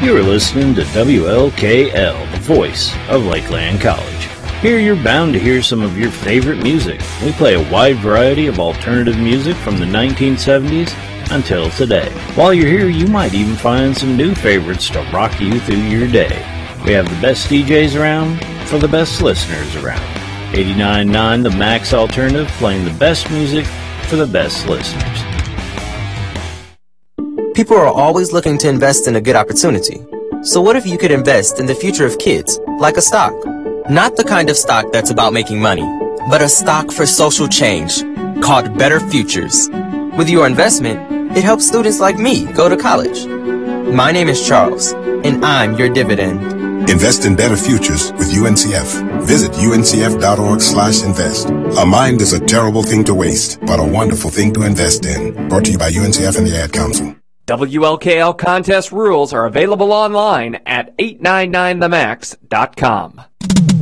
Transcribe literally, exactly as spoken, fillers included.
You are listening to W L K L, the voice of Lakeland College. Here you're bound to hear some of your favorite music. We play a wide variety of alternative music from the nineteen seventies until today. While you're here, you might even find some new favorites to rock you through your day. We have the best D Js around for the best listeners around. eighty-nine point nine The Max Alternative, playing the best music for the best listeners. People are always looking to invest in a good opportunity. So what if you could invest in the future of kids, like a stock? Not the kind of stock that's about making money, but a stock for social change, called Better Futures. With your investment, it helps students like me go to college. My name is Charles, and I'm your dividend. Invest in better futures with U N C F. Visit uncf.org slash invest. A mind is a terrible thing to waste, but a wonderful thing to invest in. Brought to you by U N C F and the Ad Council. W L K L contest rules are available online at eight nine nine the max dot com.